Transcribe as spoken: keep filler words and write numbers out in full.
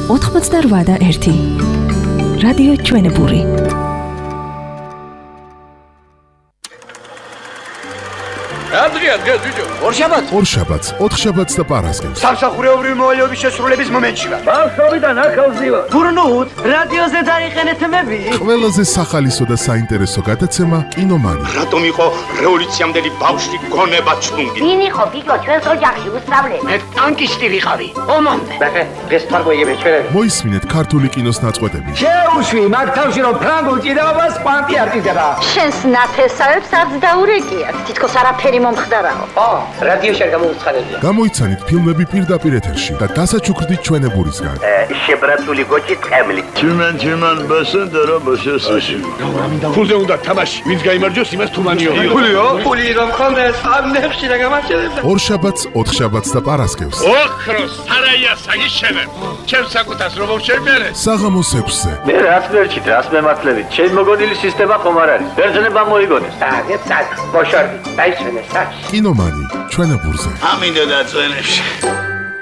ოთხმოცდარვა და ერთი. რადიო ჩვენებური. Adria, Adria, ბიჭო. ორშაბათს? ორშაბათს, ოთხშაბათს და პარასკევს. სამსახურეობრივი მოვალეობის შესრულების მომენტში ვარ. ბავშვობიდან ახალზი ვარ. გურნუთ, რადიოზე დაიყენეთ მები. ყველაზე სახალისო და საინტერესო გადაცემა კინომანი. რატომ იყო რევოლუციამდელი ბავშვი გონება ჩუნგი? ვინ იყო ბიჭო ჩვენს ოჯახში უსწავლე? მე ტანკისტი ვიყავი. ომამდე. ბახე, დღეს თარგოიები ჩვენები. მოისმინეთ ქართული კინოს ნაწყვეტები. შეუშვი, მაგ თავში რომ ფრანგულ ჭიდაობას კვანტი არ ჭიდება. შენს ნათესავებს არც დაურეკიათ. თითქოს არაფერი მომხდარაო. ო, რადიოში არ გამოუცხადებია. გამოიცანით ფილმები პირდაპირ ეთერში და დასაჩუქრდით ჩვენებურისგან. შებრაცული გოჭი ტყემლი. Чиман чиман басендера басესაში. ფულზე უნდა თამაში. ვინც გაიმარჯვოს, იმას თუმანიო. ფულიო? ფული რომ ხონდეს, ამ ნებში რა გამარჯვებდა. ორშაბათს, ოთხშაბათს და პარასკევს. ოქროს სარაია საგიშენებ. ჩემს საკუთას რომ შევმერე. საღამოს ექვსზე. მე რას მერჩით, რას მემართლებით? ჩემ მოგონილი სისტემა ხომ არ არის. ბერძნება მოიგონეს. აგეთ სად, ბოშორდი, დაიჩვენე სად. კინომანი ჩვენებურზე. ამინდა დაწვენებში.